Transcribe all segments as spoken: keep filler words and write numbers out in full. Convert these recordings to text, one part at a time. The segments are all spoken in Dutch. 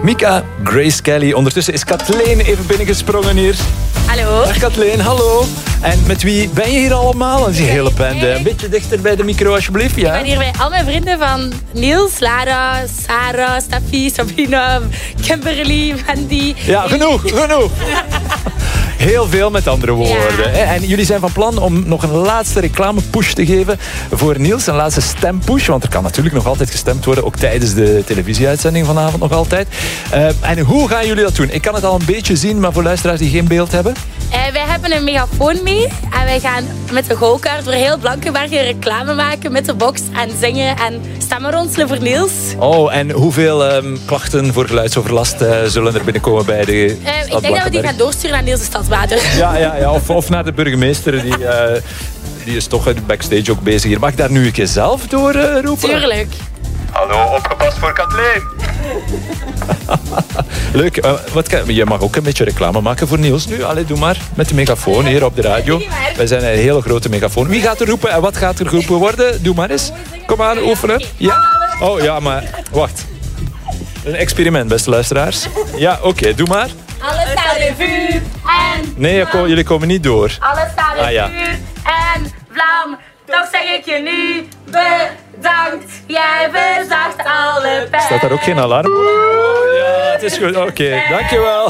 Mika, Grace Kelly. Ondertussen is Kathleen even binnengesprongen hier. Hallo. Dag Kathleen, hallo. En met wie ben je hier allemaal? Die hele bende. Een beetje dichter bij de micro alsjeblieft. Ja? Ik ben hier bij al mijn vrienden van Niels, Lara, Sarah, Steffi, Sabina, Kimberly, Wendy. Ja, genoeg, genoeg. Heel veel met andere woorden. Ja. En jullie zijn van plan om nog een laatste reclamepush te geven voor Niels. Een laatste stempush, want er kan natuurlijk nog altijd gestemd worden. Ook tijdens de televisieuitzending vanavond nog altijd. Uh, en hoe gaan jullie dat doen? Ik kan het al een beetje zien, maar voor luisteraars die geen beeld hebben. Uh, wij hebben een megafoon mee. En wij gaan met de go-kart door heel Blankenbergen reclame maken met de box. En zingen en stemmen ronselen voor Niels. Oh, en hoeveel um, klachten voor geluidsoverlast uh, zullen er binnenkomen bij de uh, Ik denk dat we die gaan doorsturen naar Niels de Stadswater. Ja, ja, ja. Of, of naar de burgemeester. Die, uh, die is toch backstage ook bezig hier. Mag ik daar nu een keer zelf door uh, roepen? Tuurlijk. Hallo, opgepast voor Kathleen. Leuk. Uh, wat kan, je mag ook een beetje reclame maken voor Niels nu. Allee, doe maar. Met de megafoon hier op de radio. Wij zijn een hele grote megafoon. Wie gaat er roepen en wat gaat er geroepen worden? Doe maar eens. Kom aan, oefenen. Ja. Oh ja, maar wacht. Een experiment, beste luisteraars. Ja, oké, okay, doe maar. Alles staat in vuur en... Nee, kom, jullie komen niet door. Alles staat in ah, ja. vuur en vlam. Toch zeg ik je nu bedankt. Jij verzacht alle pijn. Staat daar ook geen alarm? Oh, ja, het is goed. Oké, okay, dankjewel.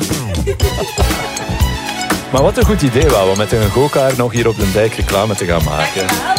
Maar wat een goed idee wel, om met een go-kart nog hier op de dijk reclame te gaan maken.